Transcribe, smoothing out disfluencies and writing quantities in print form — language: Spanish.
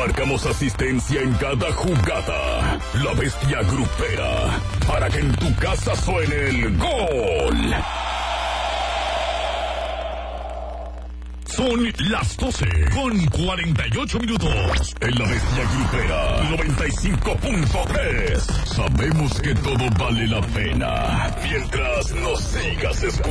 Marcamos asistencia en cada jugada. La bestia grupera, para que en tu casa suene el gol. Son las 12 con 48 minutos. En la bestia grupera 95.3. Sabemos que todo vale la pena mientras nos sigas escuchando.